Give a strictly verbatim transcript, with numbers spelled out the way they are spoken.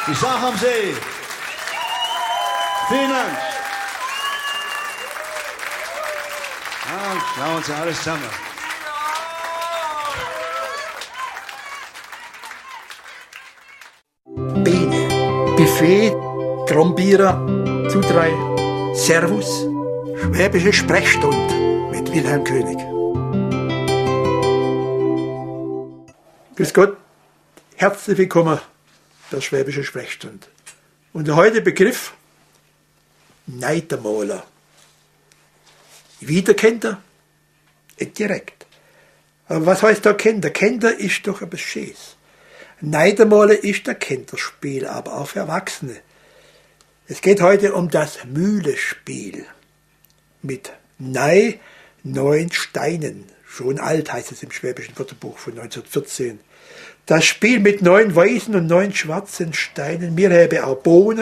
Die Sache am See. Vielen Dank. Ja, schauen wir uns alles zusammen. Biene, Buffet, Trombierer, zu drei, Servus, Schwäbische Sprechstunde mit Wilhelm König. Grüß Gott, herzlich willkommen bei Schwäbische Sprechstunde. Und der heutige Begriff, Neidermaler. Wieder kennt er? Nicht direkt. Aber was heißt da kennt er? Kennt er ist doch etwas Schönes. Neidermaler ist der Kenterspiel, aber auch für Erwachsene. Es geht heute um das Mühlespiel. Mit Nei, neun Steinen. Schon alt heißt es im Schwäbischen Wörterbuch von neunzehnhundertvierzehn. Das Spiel mit neun weißen und neun schwarzen Steinen. Wir haben auch Bohnen.